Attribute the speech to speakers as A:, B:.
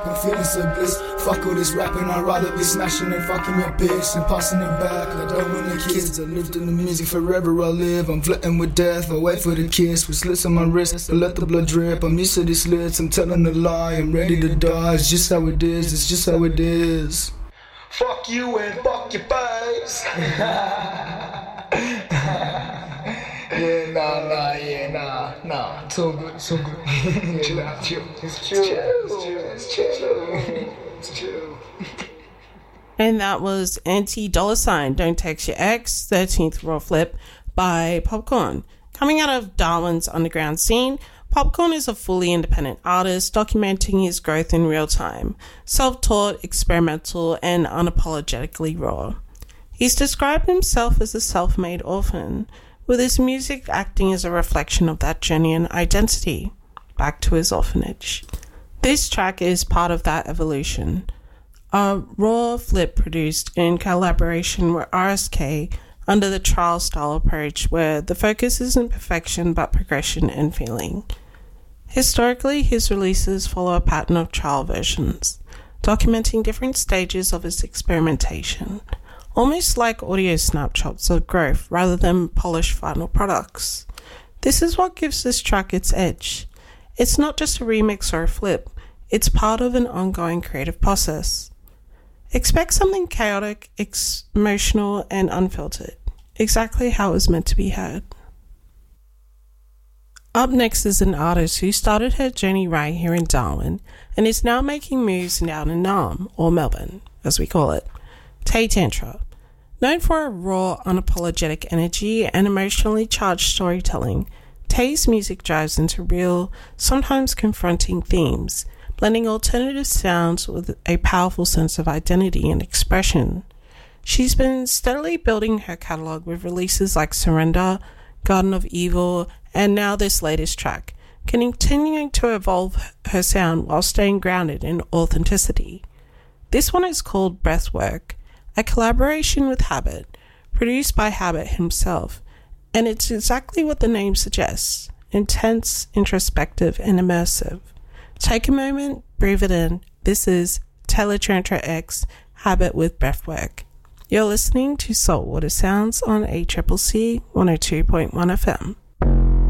A: I'm feeling so bliss. Fuck all this rapping, I'd rather be smashing and fucking your bitch and passing it back. I don't want the kids, I lived in the music forever, I live. I'm flirting with death, I wait for the kiss. With slits on my wrist, I let the blood drip. I'm used to these slits, I'm telling a lie. I'm ready to die, it's just how it is, it's just how it is. Fuck you and fuck your face. Nah. It's all good, it's all good. Chill out, chill. It's chill.
B: And that was Anti-$, Don't Text Your Ex, 13th Raw Flip by Popcorn. Coming out of Darwin's underground scene, Popcorn is a fully independent artist documenting his growth in real time, self-taught, experimental, and unapologetically raw. He's described himself as a self-made orphan, with his music acting as a reflection of that genuine identity, back to his orphanage. This track is part of that evolution. A raw flip produced in collaboration with RSK under the trial style approach where the focus isn't perfection but progression and feeling. Historically, his releases follow a pattern of trial versions, documenting different stages of his experimentation, almost like audio snapshots of growth rather than polished final products. This is what gives this track its edge. It's not just a remix or a flip, it's part of an ongoing creative process. Expect something chaotic, emotional, and unfiltered, exactly how it was meant to be heard. Up next is an artist who started her journey right here in Darwin and is now making moves down in Naarm, or Melbourne, as we call it. Tay Tantra. Known for a raw, unapologetic energy and emotionally charged storytelling, Tay's music dives into real, sometimes confronting themes, blending alternative sounds with a powerful sense of identity and expression. She's been steadily building her catalogue with releases like Surrender, Garden of Evil, and now this latest track, continuing to evolve her sound while staying grounded in authenticity. This one is called Breathwork, a collaboration with Habit, produced by Habit himself, and it's exactly what the name suggests: intense, introspective, and immersive. Take a moment, breathe it in. This is Taylor Tantra X, Habit with Breathwork. You're listening to Saltwater Sounds on ACCC 102.1 FM.